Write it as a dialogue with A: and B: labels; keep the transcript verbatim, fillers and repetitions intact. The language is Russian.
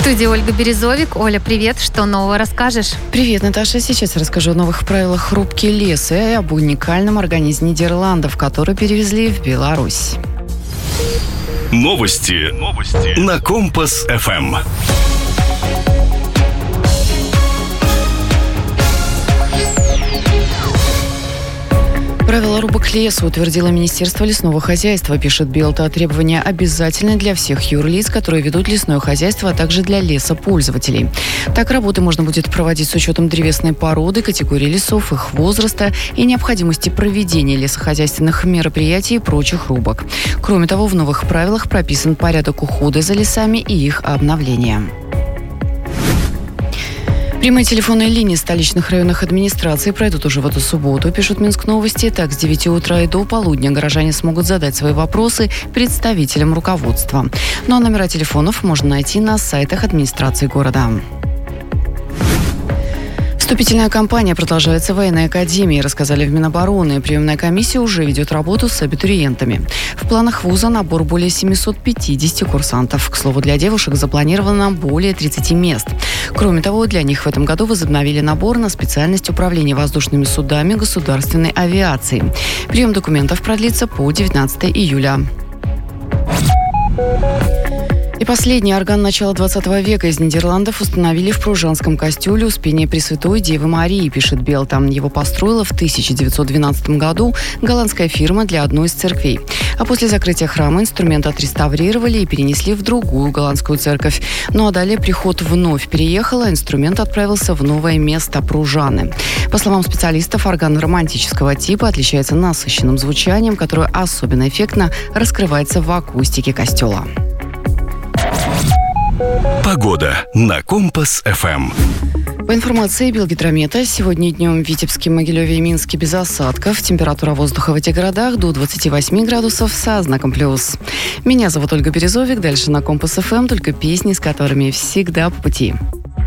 A: студии Ольга Березовик. Оля, привет. Что нового расскажешь?
B: Привет, Наташа. Сейчас расскажу о новых правилах рубки леса и об уникальном организме Нидерландов, который перевезли в Беларусь.
C: Новости. Новости. На Компас эф эм.
B: Правила рубок леса утвердило Министерство лесного хозяйства, пишет Белта. Требования обязательны для всех юрлиц, которые ведут лесное хозяйство, а также для лесопользователей. Так, работы можно будет проводить с учетом древесной породы, категории лесов, их возраста и необходимости проведения лесохозяйственных мероприятий и прочих рубок. Кроме того, в новых правилах прописан порядок ухода за лесами и их обновления. Прямые телефонные линии столичных районных администраций пройдут уже в эту субботу, пишут Минск Новости. Так, с девяти утра и до полудня горожане смогут задать свои вопросы представителям руководства. Ну а номера телефонов можно найти на сайтах администрации города. Вступительная кампания продолжается в военной академии, рассказали в Минобороны. Приемная комиссия уже ведет работу с абитуриентами. В планах вуза набор более семьсот пятьдесят курсантов. К слову, для девушек запланировано более тридцати мест. Кроме того, для них в этом году возобновили набор на специальность управления воздушными судами государственной авиации. Прием документов продлится по девятнадцатое июля. И последний орган начала двадцатого века из Нидерландов установили в Пружанском костеле Успения Пресвятой Девы Марии, пишет Белта. Его построила в тысяча девятьсот двенадцатом году голландская фирма для одной из церквей. А после закрытия храма инструмент отреставрировали и перенесли в другую голландскую церковь. Ну а далее приход вновь переехал, а инструмент отправился в новое место Пружаны. По словам специалистов, орган романтического типа отличается насыщенным звучанием, которое особенно эффектно раскрывается в акустике костела.
C: Погода на Компас эф эм.
B: По информации Белгидромета, сегодня днем в Витебске, Могилеве и Минске без осадков. Температура воздуха в этих городах до двадцати восьми градусов со знаком плюс. Меня зовут Ольга Березовик. Дальше на Компас эф эм только песни, с которыми всегда по пути.